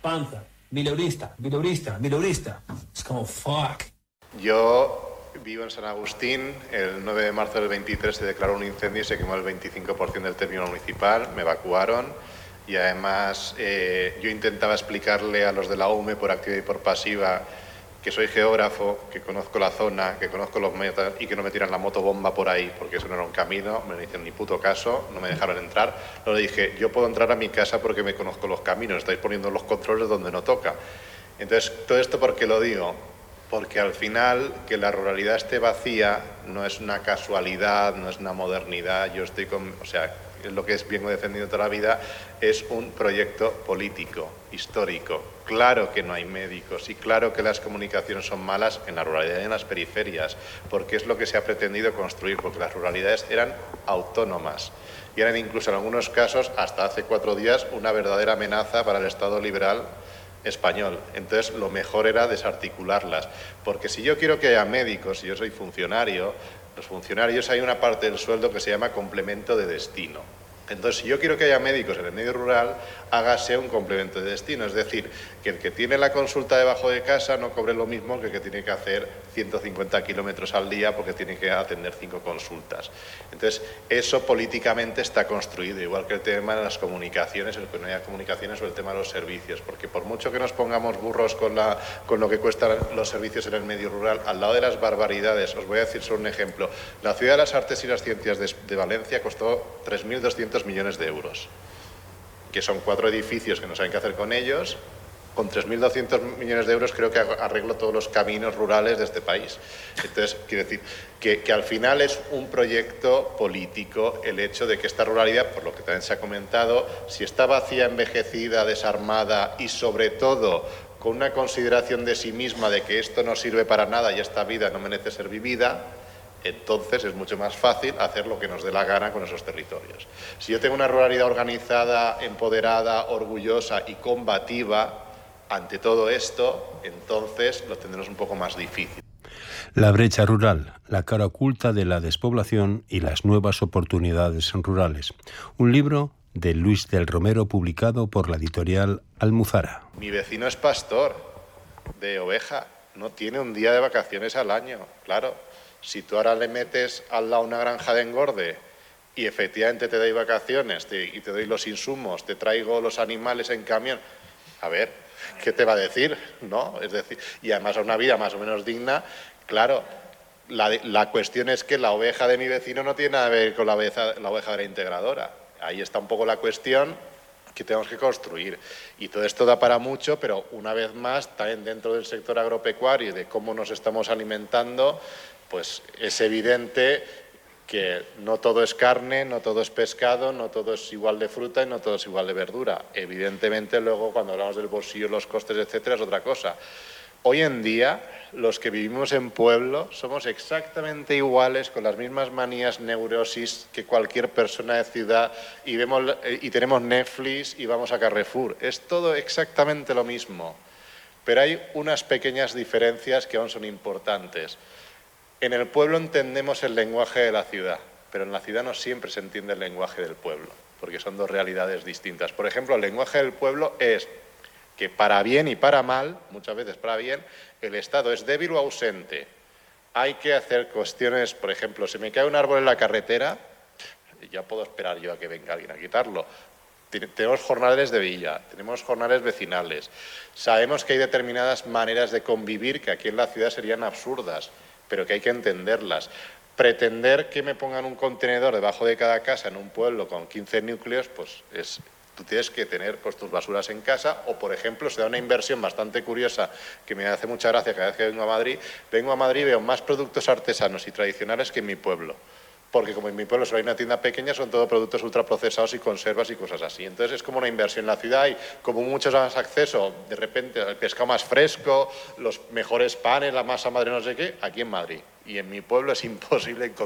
panza, mileurista. Es como, fuck. Yo vivo en San Agustín. El 9 de marzo del 23 se declaró un incendio y se quemó el 25% del término municipal. Me evacuaron y además yo intentaba explicarle a los de la UME por activa y por pasiva que soy geógrafo, que conozco la zona, que conozco los metas y que no me tiran la motobomba por ahí, porque eso no era un camino, me lo hicieron ni puto caso, no me dejaron entrar. Luego le dije, yo puedo entrar a mi casa porque me conozco los caminos, estáis poniendo los controles donde no toca. Entonces, todo esto, ¿por qué lo digo? Porque al final, que la ruralidad esté vacía no es una casualidad, no es una modernidad, yo estoy con... O sea, es lo que vengo defendiendo toda la vida, es un proyecto político, histórico. Claro que no hay médicos y claro que las comunicaciones son malas en la ruralidad y en las periferias, porque es lo que se ha pretendido construir, porque las ruralidades eran autónomas y eran incluso en algunos casos, hasta hace 4 días, una verdadera amenaza para el Estado liberal español. Entonces, lo mejor era desarticularlas, porque si yo quiero que haya médicos, si yo soy funcionario, los funcionarios hay una parte del sueldo que se llama complemento de destino. Entonces, si yo quiero que haya médicos en el medio rural, hágase un complemento de destino. Es decir, que el que tiene la consulta debajo de casa no cobre lo mismo que el que tiene que hacer 150 kilómetros al día porque tiene que atender 5 consultas. Entonces, eso políticamente está construido, igual que el tema de las comunicaciones, el que no haya comunicaciones o el tema de los servicios. Porque por mucho que nos pongamos burros con lo que cuestan los servicios en el medio rural, al lado de las barbaridades, os voy a decir solo un ejemplo. La Ciudad de las Artes y las Ciencias de Valencia costó 3.200 millones de euros, que son 4 edificios que no saben qué hacer con ellos. Con 3.200 millones de euros creo que arreglo todos los caminos rurales de este país. Entonces, quiero decir que al final es un proyecto político el hecho de que esta ruralidad, por lo que también se ha comentado, si está vacía, envejecida, desarmada y sobre todo con una consideración de sí misma de que esto no sirve para nada y esta vida no merece ser vivida, entonces es mucho más fácil hacer lo que nos dé la gana con esos territorios. Si yo tengo una ruralidad organizada, empoderada, orgullosa y combativa ante todo esto, entonces lo tendremos un poco más difícil. La brecha rural, la cara oculta de la despoblación y las nuevas oportunidades rurales. Un libro de Luis del Romero publicado por la editorial Almuzara. Mi vecino es pastor de oveja, no tiene un día de vacaciones al año, claro. Si tú ahora le metes al lado una granja de engorde y efectivamente te doy vacaciones y te doy los insumos, te traigo los animales en camión, a ver, ¿qué te va a decir? ¿No? Es decir, y además a una vida más o menos digna, claro, la cuestión es que la oveja de mi vecino no tiene nada que ver con la oveja de la integradora. Ahí está un poco la cuestión que tenemos que construir. Y todo esto da para mucho, pero una vez más, también dentro del sector agropecuario y de cómo nos estamos alimentando, pues es evidente que no todo es carne, no todo es pescado, no todo es igual de fruta y no todo es igual de verdura. Evidentemente, luego, cuando hablamos del bolsillo, los costes, etcétera, es otra cosa. Hoy en día, los que vivimos en pueblo somos exactamente iguales, con las mismas manías, neurosis que cualquier persona de ciudad y tenemos Netflix y vamos a Carrefour. Es todo exactamente lo mismo. Pero hay unas pequeñas diferencias que aún son importantes. En el pueblo entendemos el lenguaje de la ciudad, pero en la ciudad no siempre se entiende el lenguaje del pueblo, porque son dos realidades distintas. Por ejemplo, el lenguaje del pueblo es que para bien y para mal, muchas veces para bien, el Estado es débil o ausente. Hay que hacer cuestiones, por ejemplo, si me cae un árbol en la carretera, ya puedo esperar yo a que venga alguien a quitarlo. Tenemos jornales de villa, tenemos jornales vecinales. Sabemos que hay determinadas maneras de convivir que aquí en la ciudad serían absurdas, pero que hay que entenderlas. Pretender que me pongan un contenedor debajo de cada casa en un pueblo con 15 núcleos, pues tú tienes que tener pues, tus basuras en casa. O, por ejemplo, se da una inversión bastante curiosa que me hace mucha gracia cada vez que vengo a Madrid y veo más productos artesanos y tradicionales que en mi pueblo. Porque como en mi pueblo solo hay una tienda pequeña, son todos productos ultraprocesados y conservas y cosas así. Entonces es como una inversión en la ciudad y como mucho más acceso, de repente, al pescado más fresco, los mejores panes, la masa madre no sé qué, aquí en Madrid. Y en mi pueblo es imposible encontrar